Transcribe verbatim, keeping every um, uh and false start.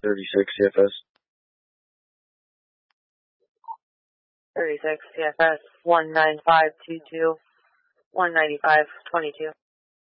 thirty-six C F S. thirty-six C F S, one nine five two two, one ninety-five twenty-two.